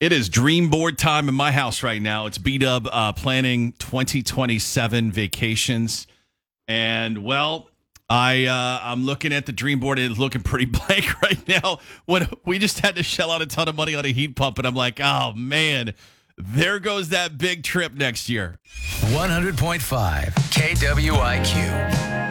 It is dream board time in my house right now. It's B-Dub planning 2027 vacations. And, well, I'm looking at the dream board. It's looking pretty blank right now. When we just had to shell out a ton of money on a heat pump, and I'm like, oh, man, there goes that big trip next year. 100.5 KWIQ.